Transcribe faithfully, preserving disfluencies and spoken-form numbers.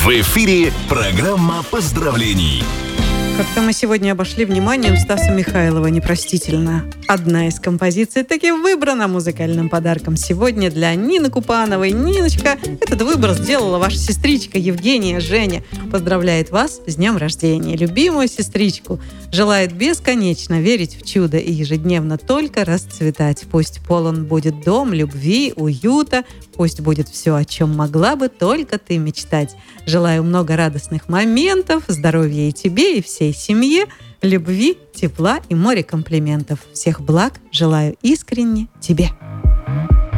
В эфире программа поздравлений. Как-то мы сегодня обошли вниманием Стаса Михайлова непростительно. Одна из композиций таки выбрана музыкальным подарком сегодня для Нины Купановой. Ниночка, этот выбор сделала ваша сестричка Евгения. Женя поздравляет вас с днем рождения. Любимую сестричку желает бесконечно верить в чудо и ежедневно только расцветать. Пусть полон будет дом любви, уюта. Пусть будет все, о чем могла бы только ты мечтать. Желаю много радостных моментов, здоровья и тебе, и всей семье, любви, тепла и море комплиментов. Всех благ желаю искренне тебе.